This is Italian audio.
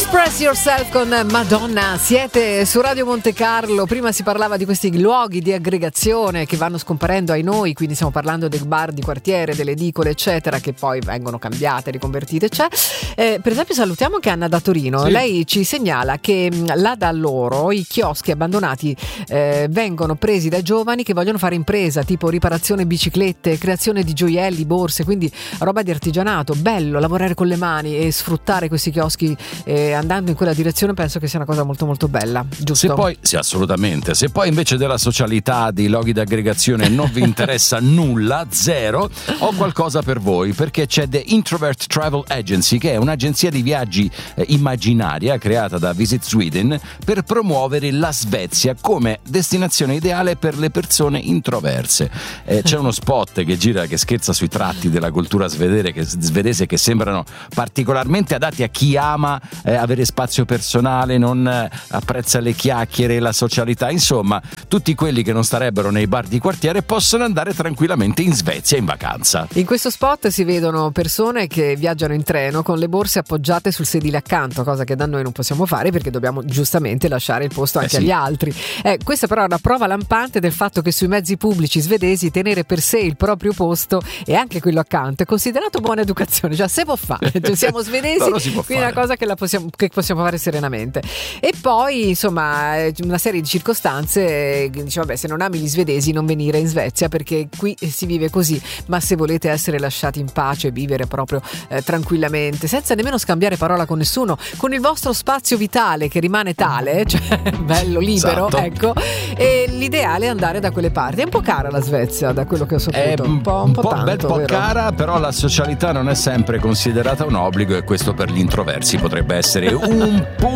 Express Yourself con Madonna. Siete su Radio Monte Carlo. Prima si parlava di questi luoghi di aggregazione che vanno scomparendo ai noi, quindi stiamo parlando dei bar di quartiere, delle edicole eccetera, che poi vengono cambiate, riconvertite. Per esempio salutiamo anche Anna da Torino. Sì. Lei ci segnala che là da loro i chioschi abbandonati vengono presi da giovani che vogliono fare impresa, tipo riparazione biciclette, creazione di gioielli, borse, quindi roba di artigianato. Bello lavorare con le mani e sfruttare questi chioschi andando in quella direzione. Penso che sia una cosa molto molto bella, giusto? Se poi, sì, assolutamente. Se poi invece della socialità, di loghi d'aggregazione non vi interessa nulla, zero, ho qualcosa per voi, perché c'è The Introvert Travel Agency, che è un'agenzia di viaggi immaginaria creata da Visit Sweden per promuovere la Svezia come destinazione ideale per le persone introverse. C'è uno spot che gira, che scherza sui tratti della cultura svedese che sembrano particolarmente adatti a chi ama avere spazio personale, non apprezza le chiacchiere e la socialità. Insomma, tutti quelli che non starebbero nei bar di quartiere possono andare tranquillamente in Svezia in vacanza. In questo spot si vedono persone che viaggiano in treno con le borse appoggiate sul sedile accanto, cosa che da noi non possiamo fare perché dobbiamo giustamente lasciare il posto anche agli altri. Questa però è una prova lampante del fatto che sui mezzi pubblici svedesi tenere per sé il proprio posto e anche quello accanto è considerato buona educazione, cioè se può fare, cioè, siamo svedesi, quindi è una cosa che possiamo fare serenamente. E poi insomma una serie di circostanze, dice vabbè, se non ami gli svedesi non venire in Svezia perché qui si vive così, ma se volete essere lasciati in pace, vivere proprio tranquillamente senza nemmeno scambiare parola con nessuno, con il vostro spazio vitale che rimane tale, cioè bello libero, esatto. Ecco, e l'ideale è andare da quelle parti. È un po' cara la Svezia, da quello che ho saputo, è un po' tanto, bel po' vero? Cara, però la socialità non è sempre considerata un obbligo e questo per gli introversi potrebbe essere un punto